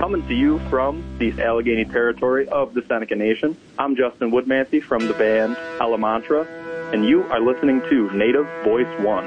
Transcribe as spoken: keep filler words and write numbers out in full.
Coming to you from the Allegheny territory of the Seneca Nation, I'm Justin Woodmansey from the band Alamantra, and you are listening to Native Voice One.